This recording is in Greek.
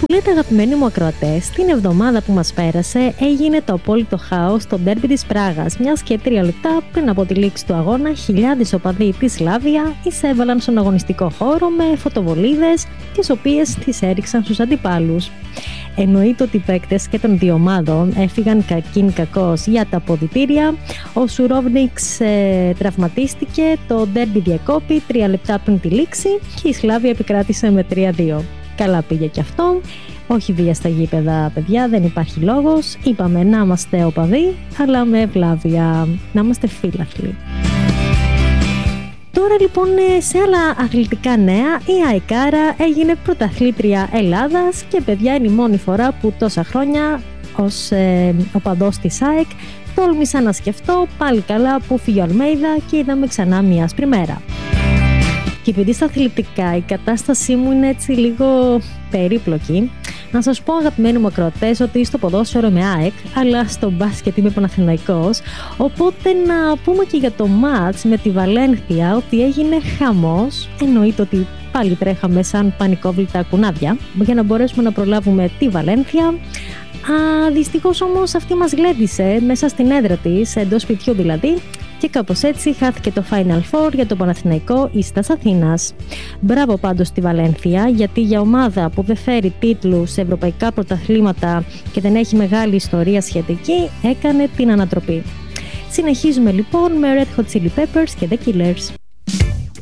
Λέτε, αγαπημένοι μου ακροατές, την εβδομάδα που μας πέρασε έγινε το απόλυτο χάος στο ντέρμπι της Πράγας, μιας και 3 λεπτά πριν από τη λήξη του αγώνα, χιλιάδες οπαδοί της Σλάβια εισέβαλαν στον αγωνιστικό χώρο με φωτοβολίδες, τις οποίες τις έριξαν στους αντιπάλους. Εννοείται ότι οι παίκτες και των δύο ομάδων έφυγαν κακήν κακώς για τα αποδυτήρια. Ο Σουρόβνιξ τραυματίστηκε, το ντέρμπι διακόπη 3 λεπτά πριν τη λήξη και η Σλάβια επικράτησε με 3-2. Καλά πήγε και αυτό. Όχι βία στα γήπεδα, παιδιά, δεν υπάρχει λόγος. Είπαμε να είμαστε οπαδοί, αλλά με ευλάβεια, να είμαστε φίλαθλοι. Τώρα λοιπόν σε άλλα αθλητικά νέα, η Αϊκάρα έγινε πρωταθλήτρια Ελλάδας και παιδιά είναι η μόνη φορά που τόσα χρόνια ως οπαδός της ΑΕΚ τόλμησα να σκεφτώ πάλι καλά που φύγει ο Αλμέιδα και είδαμε ξανά μια άσπρη μέρα. Και επειδή στα αθλητικά η κατάστασή μου είναι έτσι λίγο περίπλοκη, να σας πω, αγαπημένοι μου ακροατές, ότι στο ποδόσφαιρο είμαι ΑΕΚ, αλλά στο μπάσκετ είμαι Παναθηναϊκός, οπότε να πούμε και για το μάτς με τη Βαλένθια ότι έγινε χαμός. Εννοείται ότι πάλι τρέχαμε σαν πανικόβλητα κουνάδια για να μπορέσουμε να προλάβουμε τη Βαλένθια. Δυστυχώς όμως αυτή μας γλέντισε μέσα στην έδρα της, εντός σπιτιού δηλαδή, και κάπως έτσι χάθηκε το Final Four για το Παναθηναϊκό Ίστας Αθήνας. Μπράβο πάντως στη Βαλένθια, γιατί για ομάδα που δεν φέρει τίτλους σε ευρωπαϊκά πρωταθλήματα και δεν έχει μεγάλη ιστορία σχετική, έκανε την ανατροπή. Συνεχίζουμε λοιπόν με Red Hot Chili Peppers και The Killers.